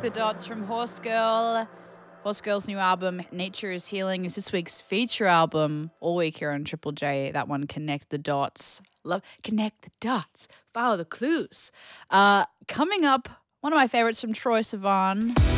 the Dots from Horse Girl. Horse Girl's new album, Nature is Healing, is this week's feature album. All week here on Triple J, that one, Connect the Dots. Love, connect the dots, follow the clues. Coming up, one of my favorites from Troye Sivan.